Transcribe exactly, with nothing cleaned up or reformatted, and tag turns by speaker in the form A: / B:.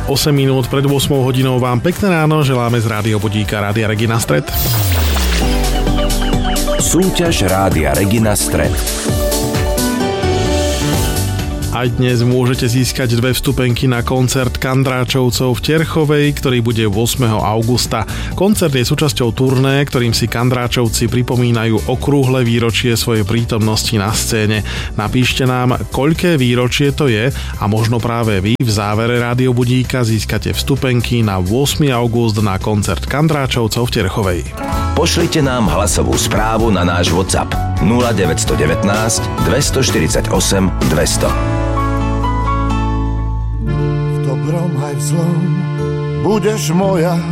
A: osem minút pred ôsmou hodinou vám pekné ráno želáme z Rádio Budíka Rádia Regina Stred.
B: Súťaž Rádia Regina Stred.
A: Aj dnes môžete získať dve vstupenky na koncert Kandráčovcov v Terchovej, ktorý bude ôsmeho augusta. Koncert je súčasťou turné, ktorým si Kandráčovci pripomínajú okrúhle výročie svojej prítomnosti na scéne. Napíšte nám, koľké výročie to je a možno práve vy v závere Rádio Budíka získate vstupenky na ôsmeho augusta na koncert Kandráčovcov v Terchovej.
B: Pošlite nám hlasovú správu na náš WhatsApp nula deväť jedna deväť, dvestoštyridsaťosem, dvesto.
C: V dobrom aj v zlom budeš moja.